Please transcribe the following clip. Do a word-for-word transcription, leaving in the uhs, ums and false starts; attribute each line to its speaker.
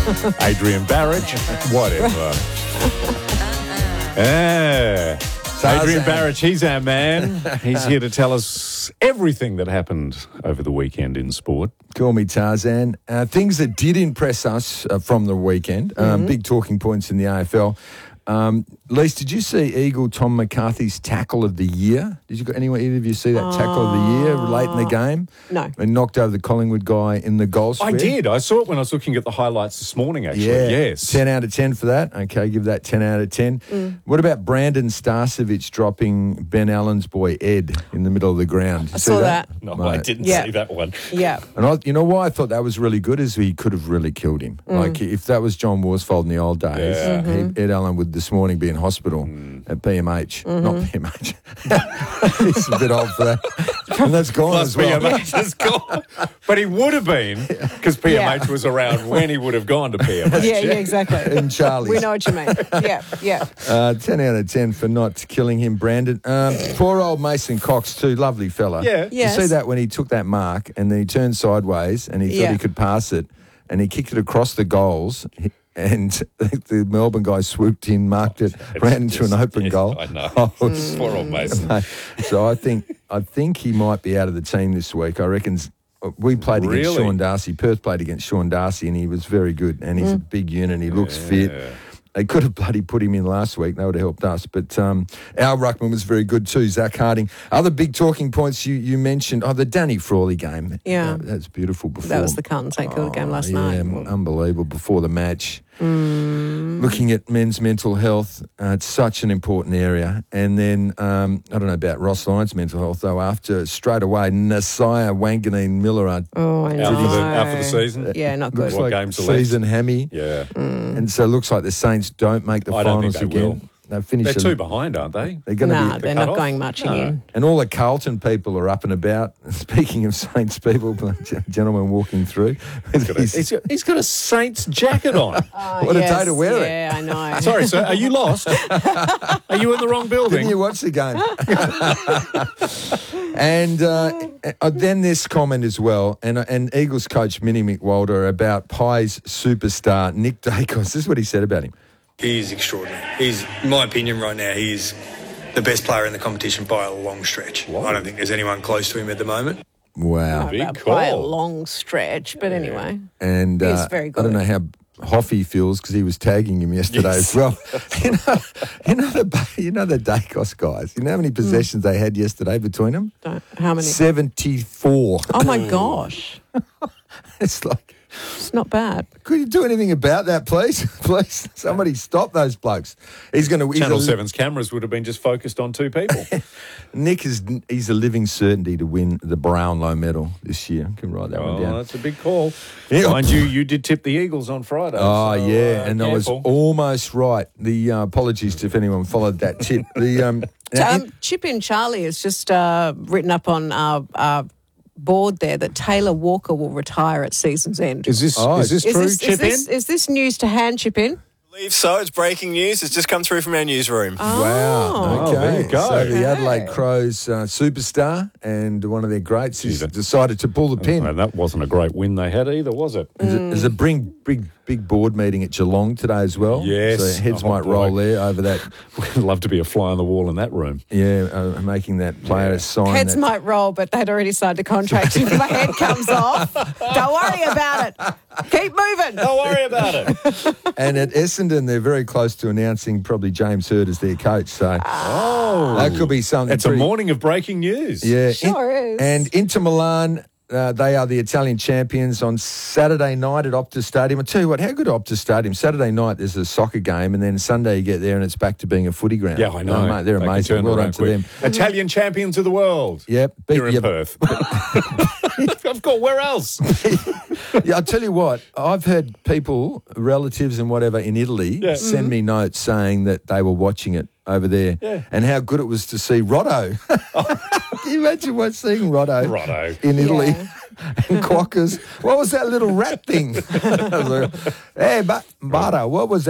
Speaker 1: Adrian Barrage, whatever. Yeah. Adrian Barrage, he's our man. He's here to tell us everything that happened over the weekend in sport.
Speaker 2: Call me Tarzan. Uh, things that did impress us uh, from the weekend, um,
Speaker 3: Mm-hmm.
Speaker 2: big talking points in the A F L. Um, Lise, did you see Eagle Tom McCarthy's tackle of the year? Did you anyone either of you see that tackle of the year late in the game?
Speaker 3: No.
Speaker 2: And knocked over the Collingwood guy in the goal square.
Speaker 1: I did. I saw it when I was looking at the highlights this morning, actually.
Speaker 2: Yeah.
Speaker 1: Yes.
Speaker 2: ten out of ten for that. Okay, give that ten out of ten. What about Brandon Starcevic dropping Ben Allen's boy Ed in the middle of the ground? Did you
Speaker 3: I
Speaker 2: see
Speaker 3: saw that.
Speaker 1: No,
Speaker 2: Mate.
Speaker 1: I didn't
Speaker 3: Yeah.
Speaker 1: see that one.
Speaker 3: Yeah.
Speaker 2: And I, you know why I thought that was really good is he could have really killed him. Like if that was John Worsfold in the old days,
Speaker 1: Yeah.
Speaker 2: he, Ed Allen would this morning be in hospital at P M H, not P M H. He's a bit old for that, and that's gone
Speaker 1: Plus
Speaker 2: as well.
Speaker 1: P M H is gone. But he would have been, because P M H
Speaker 3: Yeah.
Speaker 1: was around when he would have gone to P M H.
Speaker 3: Yeah, yeah, exactly.
Speaker 2: And Charlie's.
Speaker 3: We know what you mean. Yeah, yeah.
Speaker 2: Uh, ten out of ten for not killing him, Brandon. Um, poor old Mason Cox too, lovely fella.
Speaker 1: Yeah.
Speaker 3: Yes.
Speaker 2: You see that when he took that mark and then he turned sideways and he thought
Speaker 3: Yeah.
Speaker 2: he could pass it and he kicked it across the goals and the Melbourne guy swooped in, marked it,
Speaker 1: It's
Speaker 2: ran into
Speaker 1: just-
Speaker 2: an open
Speaker 1: yes,
Speaker 2: goal.
Speaker 1: I know.
Speaker 2: Oh, it's-
Speaker 1: Poor old Mason.
Speaker 2: Mate, so I think I think he might be out of the team this week. I reckon we played against
Speaker 1: Really?
Speaker 2: Sean Darcy. Perth played against Sean Darcy, and he was very good. And he's a big unit. He looks fit. They could have bloody put him in last week. That would have helped us. But um, our ruckman was very good too, Zach Harding. Other big talking points you, you mentioned. Oh, the Danny Frawley game.
Speaker 3: Yeah.
Speaker 2: That- that's beautiful. Before
Speaker 3: That was the Carlton St Kilda game last
Speaker 2: yeah,
Speaker 3: night.
Speaker 2: unbelievable. Before the match. Looking at men's mental health, uh, it's such an important area. And then, um, I don't know about Ross Lyon's mental health, though, after straight away, Nasiah Wanganeen Miller
Speaker 3: Oh, I know.
Speaker 1: Out for, the, out for the season?
Speaker 3: Yeah, not good.
Speaker 2: looks
Speaker 1: What
Speaker 2: like
Speaker 1: games are left?
Speaker 2: season hammy.
Speaker 1: Yeah.
Speaker 2: And so it looks like the Saints don't make the
Speaker 1: I don't think
Speaker 2: finals
Speaker 1: they
Speaker 2: again.
Speaker 1: will.
Speaker 2: They finish
Speaker 1: They're
Speaker 2: a-
Speaker 1: two behind, aren't they?
Speaker 2: They're going to
Speaker 3: Nah,
Speaker 2: be.
Speaker 3: they're
Speaker 1: cut
Speaker 3: not
Speaker 1: off?
Speaker 3: going much
Speaker 1: No.
Speaker 3: again.
Speaker 2: And all the Carlton people are up and about. Speaking of Saints people, gentleman walking through. with his-
Speaker 1: He's got, he's got a Saints jacket on.
Speaker 2: What a day to wear it.
Speaker 3: Yeah, I know.
Speaker 1: Sorry, sir. Are you lost? Are you in the wrong building?
Speaker 2: Didn't you watch the game? and uh, uh, then this comment as well, and and Eagles coach Minnie McWalter about Pies superstar Nick Dacos. This is what he said about him.
Speaker 4: He is extraordinary. He's, in my opinion, right now, he is the best player in the competition by a long stretch. I don't think there's anyone close to him at the moment.
Speaker 2: Wow.
Speaker 1: Big
Speaker 3: About by a
Speaker 1: call.
Speaker 3: long stretch, but anyway.
Speaker 2: And
Speaker 3: He's
Speaker 2: uh,
Speaker 3: very
Speaker 2: I don't
Speaker 3: good.
Speaker 2: know how Hoffy feels because he was tagging him yesterday
Speaker 1: Yes.
Speaker 2: as well. you know, you know the you know the Dacos guys. You know how many possessions they had yesterday between them?
Speaker 3: Don't, how many?
Speaker 2: Seventy-four.
Speaker 3: Oh, my gosh.
Speaker 2: It's like,
Speaker 3: It's not bad.
Speaker 2: could you do anything about that, please? Please, somebody stop those blokes. He's going to.
Speaker 1: Channel seven's cameras would have been just focused on two people.
Speaker 2: Nick is he's a living certainty to win the Brownlow medal this year. I can write that
Speaker 1: Oh,
Speaker 2: one down.
Speaker 1: that's a big call.
Speaker 2: Yeah.
Speaker 1: Mind you, you did tip the Eagles on Friday.
Speaker 2: Oh
Speaker 1: so,
Speaker 2: yeah,
Speaker 1: uh,
Speaker 2: and I was
Speaker 1: careful.
Speaker 2: almost right. The uh, apologies if anyone followed that tip. The um, now,
Speaker 3: Um, Chip in Charlie has just uh, written up on our, our board there that Taylor Walker will retire at season's end.
Speaker 1: Is this,
Speaker 2: Oh,
Speaker 1: is this
Speaker 3: Is
Speaker 1: true,
Speaker 3: this,
Speaker 1: Chip
Speaker 3: is this,
Speaker 1: in?
Speaker 3: is this news to hand, Chip in?
Speaker 5: I believe so. It's breaking news. It's just come through from our newsroom.
Speaker 2: Wow.
Speaker 1: Oh,
Speaker 2: Okay.
Speaker 1: there you go.
Speaker 2: So the
Speaker 3: Okay.
Speaker 2: Adelaide Crows uh, superstar and one of their greats has
Speaker 1: Gee, that-
Speaker 2: decided to pull the pin.
Speaker 1: And that wasn't a great win they had either, was it?
Speaker 2: There's, a, there's a big, big, big board meeting at Geelong today as well.
Speaker 1: Yes.
Speaker 2: So heads
Speaker 1: Oh,
Speaker 2: might
Speaker 1: boy.
Speaker 2: roll there over that.
Speaker 1: We'd love to be a fly on the wall in that room.
Speaker 2: Yeah, uh, making that player sign.
Speaker 3: Heads
Speaker 2: that.
Speaker 3: might roll, but they'd already signed a contract. If my head comes off, don't worry about it. Keep moving.
Speaker 1: Don't worry about it.
Speaker 2: And at Essendon, they're very close to announcing probably James Hird as their coach. So
Speaker 1: Oh.
Speaker 2: that could be something.
Speaker 1: It's a
Speaker 2: pretty-
Speaker 1: morning of breaking news.
Speaker 2: Yeah,
Speaker 3: Sure is.
Speaker 2: And Inter Milan, uh, they are the Italian champions on Saturday night at Optus Stadium. I tell you what, how good Optus Stadium? Saturday night there's a soccer game, and then Sunday you get there and it's back to being a footy ground.
Speaker 1: Yeah, I know.
Speaker 2: Oh, mate, they're
Speaker 1: They can
Speaker 2: amazing.
Speaker 1: turn
Speaker 2: Well done
Speaker 1: around
Speaker 2: to
Speaker 1: quick.
Speaker 2: them.
Speaker 1: Italian champions of the world.
Speaker 2: Yep. Beat-
Speaker 1: Here in
Speaker 2: yeah,
Speaker 1: Perth. Of course, where else?
Speaker 2: yeah, I'll tell you what, I've heard people, relatives and whatever in Italy
Speaker 1: Yeah.
Speaker 2: send me notes saying that they were watching it over there
Speaker 1: Yeah.
Speaker 2: and how good it was to see Rotto. Can you imagine what seeing Rotto,
Speaker 1: Rotto.
Speaker 2: in Italy?
Speaker 3: Yeah.
Speaker 2: And Quackers. What was that little rat thing? I was like, hey, but Bada, what was that?